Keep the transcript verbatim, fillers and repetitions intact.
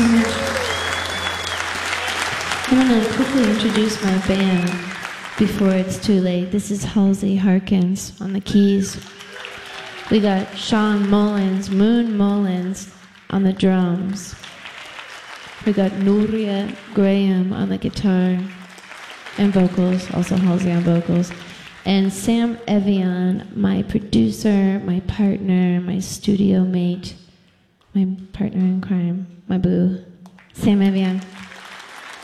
so much. I want to quickly introduce my band before it's too late. This is Halsey Harkins on the keys. We got Sean Mullins, Moon Mullins on the drums. We got Nuria Graham on the guitar and vocals, also Halsey on vocals. And Sam Evian, my producer, my partner, my studio mate, my partner in crime, my boo, Sam Evian.